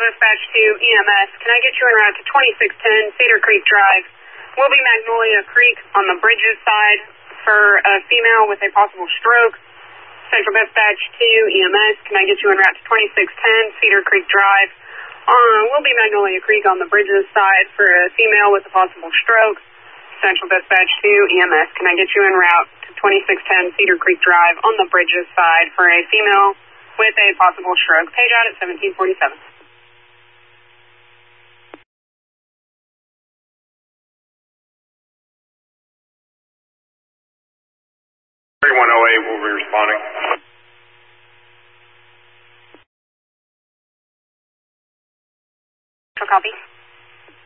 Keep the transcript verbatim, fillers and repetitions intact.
Dispatch to E M S. Can I get you en route to twenty-six ten Cedar Creek Drive? We'll be Magnolia Creek on the Bridges side for a female with a possible stroke. Central Dispatch to E M S. Can I get you en route to twenty-six ten Cedar Creek Drive? Uh, we'll be Magnolia Creek on the Bridges side for a female with a possible stroke. Central Dispatch to E M S. Can I get you en route to twenty-six ten Cedar Creek Drive on the Bridges side for a female with a possible stroke? Page out at seventeen forty-seven. thirty-one oh eight will be responding. Copy.